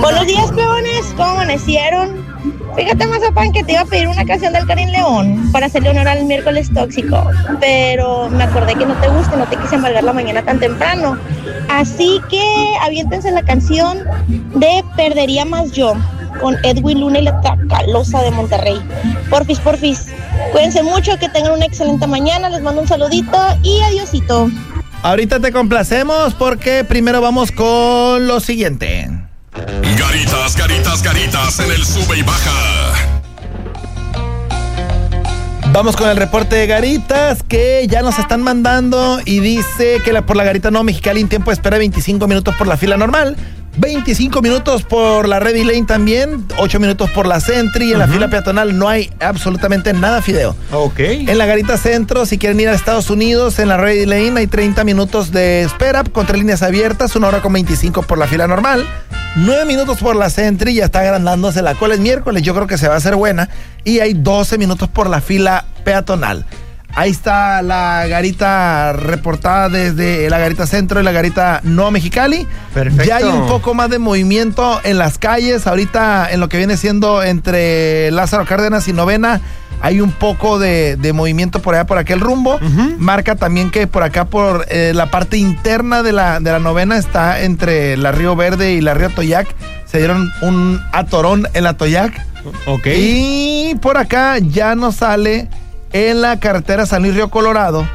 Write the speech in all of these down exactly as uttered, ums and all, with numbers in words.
Buenos días, peones. ¿Cómo amanecieron? Fíjate, Mazapán, que te iba a pedir una canción del Karim León para hacerle honor al miércoles tóxico, pero me acordé que no te gusta, no te quise embargar la mañana tan temprano. Así que aviéntense la canción de Perdería Más Yo, con Edwin Luna y la Tracalosa de Monterrey. Porfis, porfis. Cuídense mucho, que tengan una excelente mañana. Les mando un saludito y adiosito. Ahorita te complacemos porque primero vamos con lo siguiente. Garitas, garitas, garitas en el sube y baja. Vamos con el reporte de Garitas que ya nos están mandando y dice que la, por la Garita Nueva Mexicali en tiempo de espera veinticinco minutos por la fila normal, veinticinco minutos por la Ready Lane también, ocho minutos por la Sentry. En uh-huh. la fila peatonal no hay absolutamente nada, Fideo. Ok. En la Garita Centro, si quieren ir a Estados Unidos, en la Ready Lane hay treinta minutos de espera con tres líneas abiertas, una hora con veinticinco por la fila normal, nueve minutos por la Sentry, ya está agrandándose la cola, es miércoles, yo creo que se va a hacer buena, y hay doce minutos por la fila peatonal. Ahí está la Garita reportada desde la Garita Centro y la Garita Nueva Mexicali. Perfecto. Ya hay un poco más de movimiento en las calles. Ahorita en lo que viene siendo entre Lázaro Cárdenas y Novena, hay un poco de, de movimiento por allá, por aquel rumbo. Uh-huh. Marca también que por acá, por eh, la parte interna de la, de la Novena, está entre la Río Verde y la Río Toyac. Se dieron un atorón en la Toyac. Ok. Y por acá ya nos sale en la carretera San Luis Río Colorado,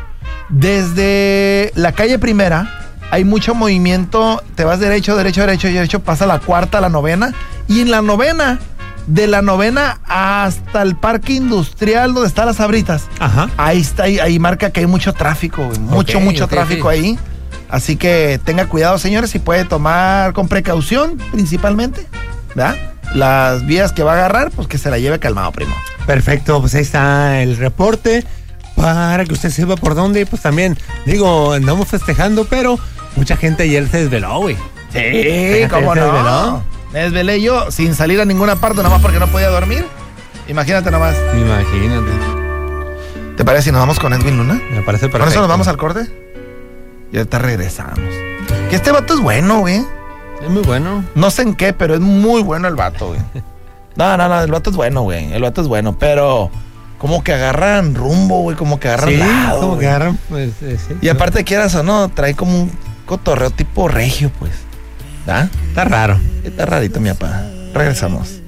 desde la calle Primera, hay mucho movimiento, te vas derecho, derecho, derecho, derecho, pasa la cuarta, la novena, y en la novena, de la novena hasta el parque industrial donde están las Sabritas, ajá, ahí está, ahí, ahí marca que hay mucho tráfico, mucho, okay, mucho okay, tráfico okay. ahí, así que tenga cuidado, señores, y puede tomar con precaución, principalmente, ¿verdad? Las vías que va a agarrar, pues que se la lleve calmado, primo. Perfecto, pues ahí está el reporte para que usted sepa por dónde. Pues también, digo, andamos festejando, pero mucha gente ayer se desveló, güey. Sí, cómo no. Desveló. Me desvelé yo sin salir a ninguna parte, nomás porque no podía dormir. Imagínate nomás. Imagínate. ¿Te parece si nos vamos con Edwin Luna? Me parece perfecto. ¿Con eso nos vamos al corte? Y ahorita regresamos. Que este vato es bueno, güey. Es muy bueno. No sé en qué, pero es muy bueno el vato, güey. No, no, no, el vato es bueno, güey. El vato es bueno, pero como que agarran rumbo, güey, como que agarran sí, lado, como güey. que agarran, pues, eh, sí. Y aparte, quieras o no, trae como un cotorreo tipo regio, pues. ¿Ah? Está raro. Está rarito, mi papá. Regresamos.